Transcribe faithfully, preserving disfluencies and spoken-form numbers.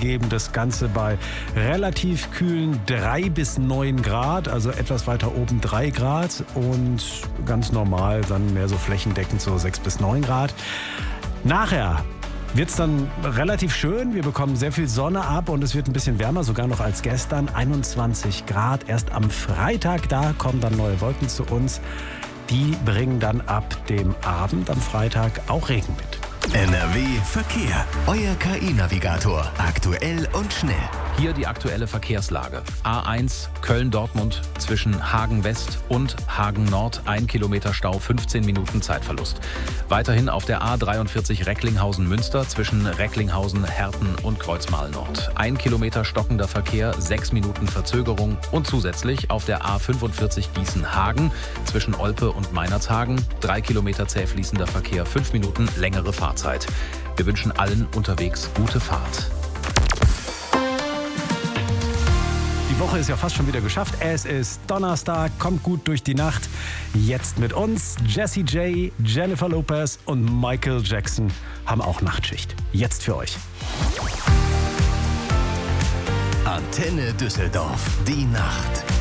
geben. Das Ganze bei relativ kühlen drei bis neun Grad, also etwas weiter oben drei Grad und ganz normal dann mehr so flächendeckend so sechs bis neun Grad. Nachher wird es dann relativ schön. Wir bekommen sehr viel Sonne ab und es wird ein bisschen wärmer, sogar noch als gestern. einundzwanzig Grad. Erst am Freitag, da kommen dann neue Wolken zu uns. Die bringen dann ab dem Abend am Freitag auch Regen mit. N R W Verkehr. Euer K I-Navigator. Aktuell und schnell. Hier die aktuelle Verkehrslage. A eins Köln-Dortmund zwischen Hagen West und Hagen Nord. Ein Kilometer Stau, fünfzehn Minuten Zeitverlust. Weiterhin auf der A dreiundvierzig Recklinghausen-Münster zwischen Recklinghausen, Herten und Kreuzmal Nord. Ein Kilometer stockender Verkehr, sechs Minuten Verzögerung. Und zusätzlich auf der A fünfundvierzig Gießen-Hagen zwischen Olpe und Meinerzhagen. Drei Kilometer zäh fließender Verkehr, fünf Minuten längere Fahrzeit. Wir wünschen allen unterwegs gute Fahrt. Die Woche ist ja fast schon wieder geschafft. Es ist Donnerstag, kommt gut durch die Nacht. Jetzt mit uns Jessie J, Jennifer Lopez und Michael Jackson haben auch Nachtschicht. Jetzt für euch. Antenne Düsseldorf. Die Nacht.